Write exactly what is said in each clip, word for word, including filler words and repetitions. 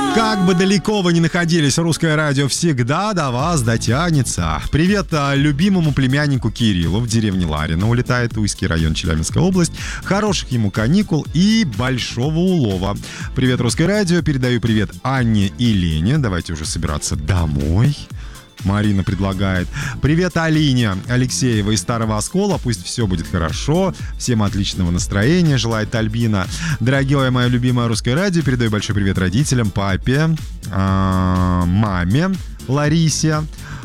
Как бы далеко вы ни находились, русское радио всегда до вас дотянется. Привет а, любимому племяннику Кириллу в деревне Ларино. Улетает Уйский район, Челябинская область. Хороших ему каникул и большого улова. Привет, русское радио. Передаю привет Анне и Лене. Давайте уже собираться домой. Марина предлагает. Привет Алине Алексеева из Старого Оскола. Пусть все будет хорошо. Всем отличного настроения. Желает Альбина. Дорогое мое любимое русское радио. Передаю большой привет родителям, папе, маме Ларисе,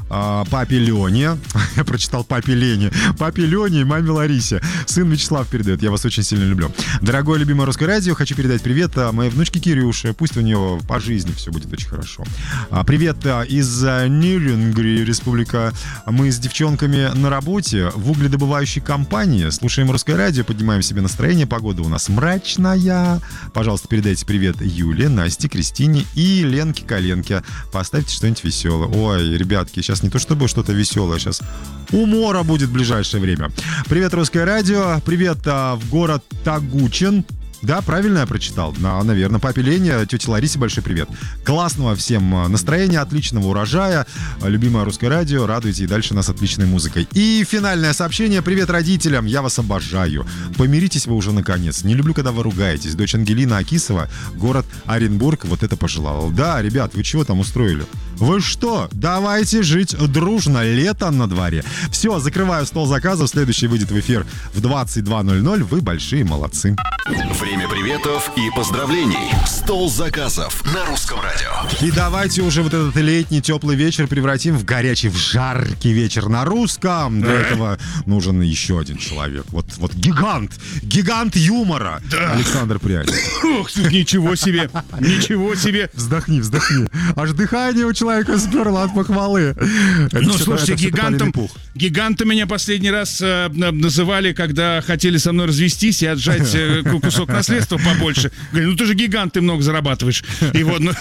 папе Лене. Я прочитал папе Лене. Папе Лене и маме Ларисе. Сын Вячеслав передает. Я вас очень сильно люблю. Дорогое любимое русское радио, хочу передать привет моей внучке Кирюше. Пусть у нее по жизни все будет очень хорошо. Привет из Нюрнберга, республика. Мы с девчонками на работе в угледобывающей компании. Слушаем русское радио, поднимаем себе настроение. Погода у нас мрачная. Пожалуйста, передайте привет Юле, Насте, Кристине и Ленке Коленке. Поставьте что-нибудь веселое. Ой, ребятки, сейчас не то чтобы что-то веселое, сейчас умора будет в ближайшее время. Привет, русское радио. Привет а, в город Тагучин. Да, правильно я прочитал? На, наверное, папе Лене, тете Ларисе большой привет. Классного всем настроения, отличного урожая. Любимое русское радио, радуйте и дальше нас отличной музыкой. И финальное сообщение. Привет родителям, я вас обожаю. Помиритесь вы уже наконец. Не люблю, когда вы ругаетесь. Дочь Ангелина Акисова, город Оренбург, вот это пожелала. Да, ребят, вы чего там устроили? Вы что? Давайте жить дружно. Лето на дворе. Все, закрываю стол заказов. Следующий выйдет в эфир в двадцать два ноль ноль. Вы большие молодцы. Время приветов и поздравлений. Стол заказов на русском радио. И давайте уже вот этот летний теплый вечер превратим в горячий, в жаркий вечер на русском. Для этого нужен еще один человек. Вот, вот гигант. Гигант юмора. Да. Александр Прядин. Ох, ничего себе. Ничего себе. Вздохни, вздохни. Аж дыхание у человека сперло от похвалы. Ну, слушайте, гигантом, гигантом меня последний раз э, называли, когда хотели со мной развестись и отжать э, кусок наследства побольше. Говорю, ну ты же гигант, ты много зарабатываешь. И вот, ну,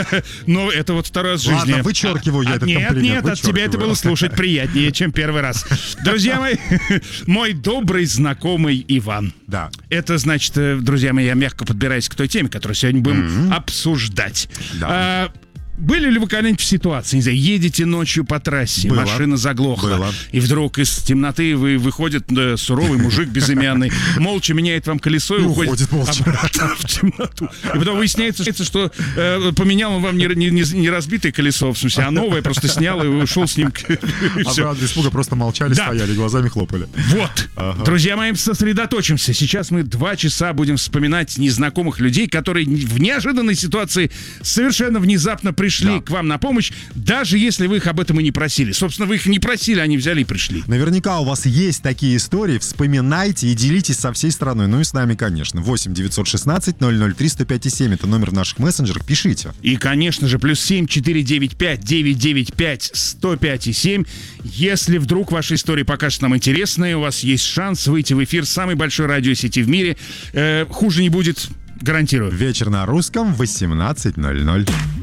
но это вот второй раз в жизни. Ладно, вычеркиваю я а, этот нет, комплимент. Нет, нет, от тебя это было слушать приятнее, чем первый раз. Друзья мои, мой добрый знакомый Иван. Да. Это значит, друзья мои, я мягко подбираюсь к той теме, которую сегодня будем mm-hmm. обсуждать. Да. А, были ли вы когда-нибудь в ситуации, не знаю, едете ночью по трассе, было, машина заглохла, было. И вдруг из темноты вы, выходит да, суровый мужик безымянный, молча меняет вам колесо и, и уходит обратно в темноту. И потом выясняется, что э, поменял он вам не, не, не разбитое колесо, в смысле, а новое, просто снял и ушел с ним. А правда, испуга просто молчали, да. Стояли, глазами хлопали. Вот. Ага. Друзья мои, сосредоточимся. Сейчас мы два часа будем вспоминать незнакомых людей, которые в неожиданной ситуации совершенно внезапно пришли да. к вам на помощь, даже если вы их об этом и не просили. Собственно, вы их не просили, они взяли и пришли. Наверняка у вас есть такие истории. Вспоминайте и делитесь со всей страной. Ну и с нами, конечно. восемь девятьсот шестнадцать ноль ноль три сто пять семь. Это номер наших мессенджеров. Пишите. И, конечно же, плюс семь четыре девять пять девять девять пять сто пять семь. Если вдруг ваша история покажется нам интересной, у вас есть шанс выйти в эфир самой большой радиосети в мире. Э, хуже не будет, гарантирую. Вечер на русском, восемнадцать ноль ноль.